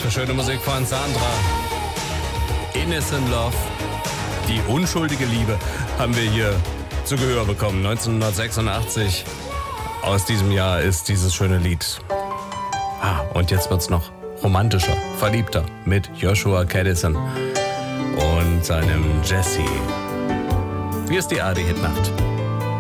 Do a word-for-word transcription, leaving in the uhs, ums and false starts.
Schöne Musik von Sandra. Innocent Love. Die unschuldige Liebe haben wir hier zu Gehör bekommen. neunzehnhundertsechsundachtzig. Aus diesem Jahr ist dieses schöne Lied. Ah, und jetzt wird's noch romantischer, verliebter mit Joshua Kadison und seinem Jesse. Hier ist die A R D Hitnacht.